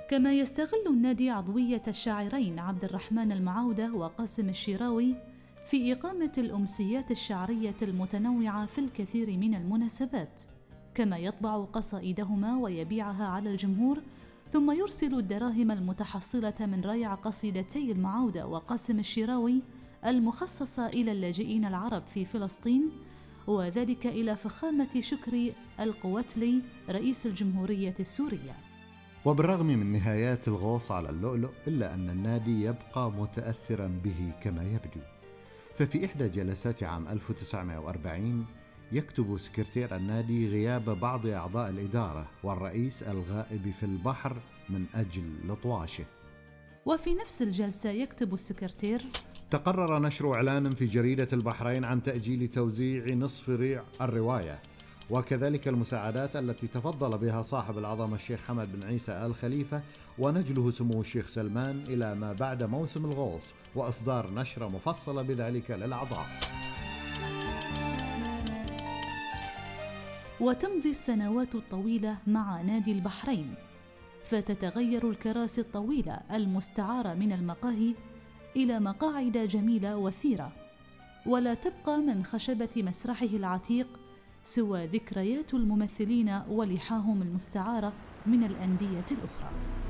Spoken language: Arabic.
كما يستغل النادي عضوية الشاعرين عبد الرحمن المعاودة وقاسم الشيراوي في إقامة الأمسيات الشعرية المتنوعة في الكثير من المناسبات، كما يطبع قصائدهما ويبيعها على الجمهور، ثم يرسل الدراهم المتحصلة من ريع قصيدتي المعاودة وقاسم الشيراوي المخصصة إلى اللاجئين العرب في فلسطين، وذلك إلى فخامة شكري القوتلي رئيس الجمهورية السورية. وبالرغم من نهايات الغوص على اللؤلؤ إلا أن النادي يبقى متأثرا به كما يبدو. ففي إحدى جلسات عام 1940 يكتب سكرتير النادي غياب بعض أعضاء الإدارة والرئيس الغائب في البحر من أجل لطواشه. وفي نفس الجلسة يكتب السكرتير: تقرر نشر إعلان في جريدة البحرين عن تأجيل توزيع نصف ريع الرواية، وكذلك المساعدات التي تفضل بها صاحب العظمة الشيخ حمد بن عيسى آل خليفة ونجله سمو الشيخ سلمان إلى ما بعد موسم الغوص، وإصدار نشرة مفصلة بذلك للأعضاء. وتمضي السنوات الطويلة مع نادي البحرين، فتتغير الكراسي الطويلة المستعارة من المقاهي إلى مقاعد جميلة وثيرة، ولا تبقى من خشبة مسرحه العتيق سوى ذكريات الممثلين ولحاهم المستعارة من الأندية الأخرى.